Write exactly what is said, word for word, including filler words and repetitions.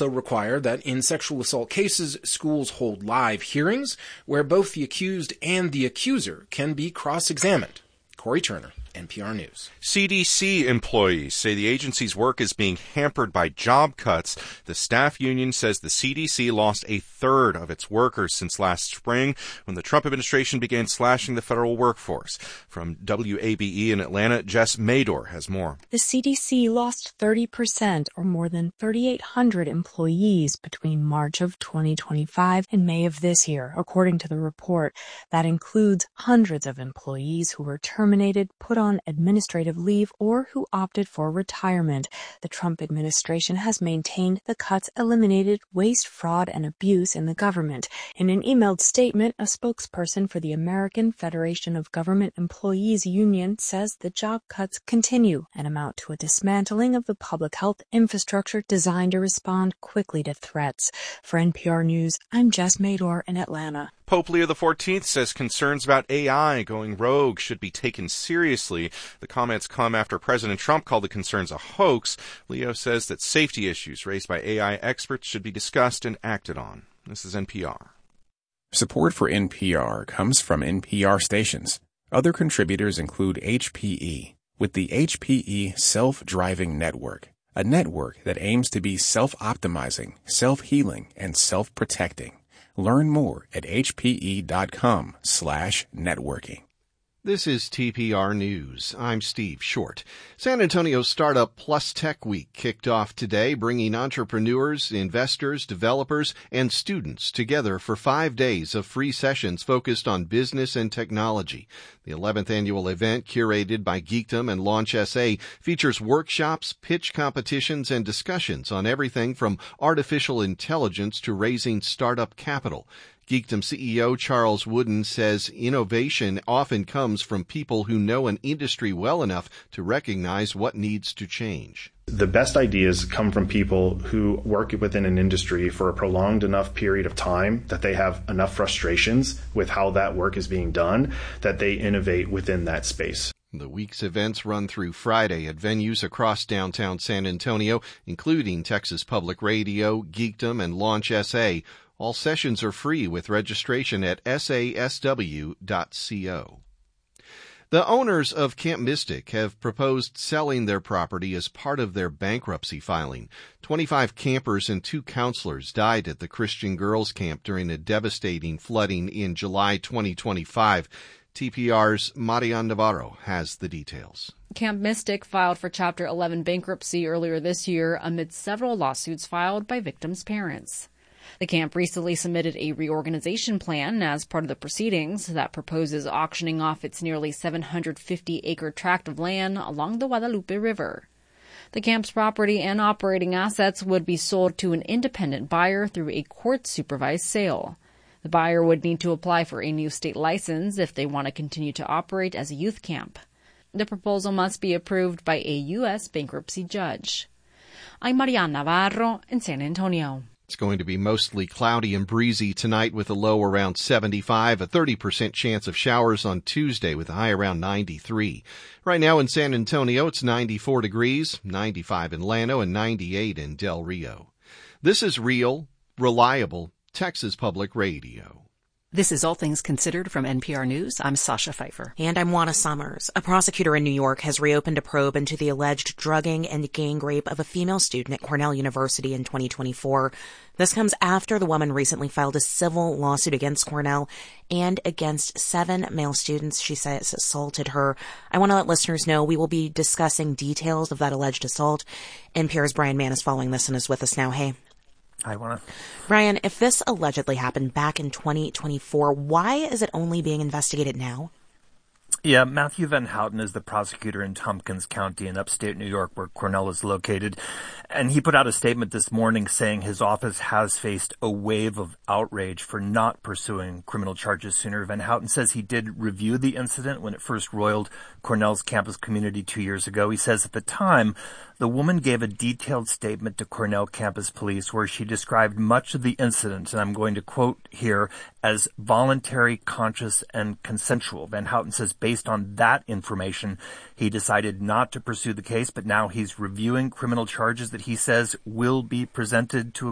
also require that in sexual assault cases, schools hold live hearings where both the accused and the accuser can be cross-examined. Corey Turner, N P R News. C D C employees say the agency's work is being hampered by job cuts. The staff union says the C D C lost a third of its workers since last spring when the Trump administration began slashing the federal workforce. From W A B E in Atlanta, Jess Mador has more. The C D C lost thirty percent or more than thirty-eight hundred employees between March of twenty twenty-five and May of this year, according to the report. That includes hundreds of employees who were terminated, put on administrative leave, or who opted for retirement. The Trump administration has maintained the cuts eliminated waste, fraud, and abuse in the government. In an emailed statement, a spokesperson for the American Federation of Government Employees Union says the job cuts continue and amount to a dismantling of the public health infrastructure designed to respond quickly to threats. For N P R News, I'm Jess Mador in Atlanta. Pope Leo the fourteenth says concerns about A I going rogue should be taken seriously. The comments come after President Trump called the concerns a hoax. Leo says that safety issues raised by A I experts should be discussed and acted on. This is N P R. Support for N P R comes from N P R stations. Other contributors include H P E, with the H P E Self-Driving Network, a network that aims to be self-optimizing, self-healing, and self-protecting. Learn more at hpe.com slash networking. This is T P R News. I'm Steve Short. San Antonio Startup Plus Tech Week kicked off today, bringing entrepreneurs, investors, developers, and students together for five days of free sessions focused on business and technology. The eleventh annual event, curated by Geekdom and Launch S A, features workshops, pitch competitions, and discussions on everything from artificial intelligence to raising startup capital. Geekdom C E O Charles Wooden says innovation often comes from people who know an industry well enough to recognize what needs to change. The best ideas come from people who work within an industry for a prolonged enough period of time that they have enough frustrations with how that work is being done that they innovate within that space. The week's events run through Friday at venues across downtown San Antonio, including Texas Public Radio, Geekdom, and Launch S A. All sessions are free with registration at S A S W dot co. The owners of Camp Mystic have proposed selling their property as part of their bankruptcy filing. twenty-five campers and two counselors died at the Christian Girls Camp during a devastating flooding in July twenty twenty-five. T P R's Marian Navarro has the details. Camp Mystic filed for Chapter eleven bankruptcy earlier this year amid several lawsuits filed by victims' parents. The camp recently submitted a reorganization plan as part of the proceedings that proposes auctioning off its nearly seven hundred fifty acre tract of land along the Guadalupe River. The camp's property and operating assets would be sold to an independent buyer through a court-supervised sale. The buyer would need to apply for a new state license if they want to continue to operate as a youth camp. The proposal must be approved by a U S bankruptcy judge. I'm Marian Navarro in San Antonio. It's going to be mostly cloudy and breezy tonight with a low around seventy-five, a thirty percent chance of showers on Tuesday with a high around ninety-three. Right now in San Antonio, it's ninety-four degrees, ninety-five in Llano, and ninety-eight in Del Rio. This is real, reliable Texas Public Radio. This is All Things Considered from N P R News. I'm Sasha Pfeiffer. And I'm Juana Summers. A prosecutor in New York has reopened a probe into the alleged drugging and gang rape of a female student at Cornell University in twenty twenty-four. This comes after the woman recently filed a civil lawsuit against Cornell and against seven male students she says assaulted her. I want to let listeners know we will be discussing details of that alleged assault. N P R's Brian Mann is following this and is with us now. Hey. I want to. Brian, if this allegedly happened back in twenty twenty-four, why is it only being investigated now? Yeah, Matthew Van Houten is the prosecutor in Tompkins County in upstate New York, where Cornell is located. And he put out a statement this morning saying his office has faced a wave of outrage for not pursuing criminal charges sooner. Van Houten says he did review the incident when it first roiled Cornell's campus community two years ago. He says at the time, the woman gave a detailed statement to Cornell campus police where she described much of the incident, and I'm going to quote here, as voluntary, conscious, and consensual. Van Houten says based on that information, he decided not to pursue the case, but now he's reviewing criminal charges that he says will be presented to a